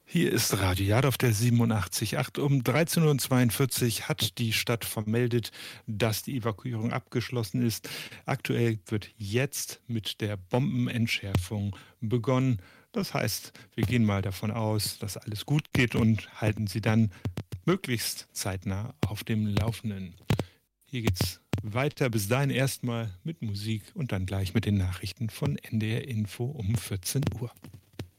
Hier ist Radio Jad auf der 87.8. Um 13:42 Uhr hat die Stadt vermeldet, dass die Evakuierung abgeschlossen ist. Aktuell wird jetzt mit der Bombenentschärfung begonnen. Das heißt, wir gehen mal davon aus, dass alles gut geht und halten Sie dann möglichst zeitnah auf dem Laufenden. Hier geht's weiter. Bis dahin erstmal mit Musik und dann gleich mit den Nachrichten von NDR Info um 14 Uhr.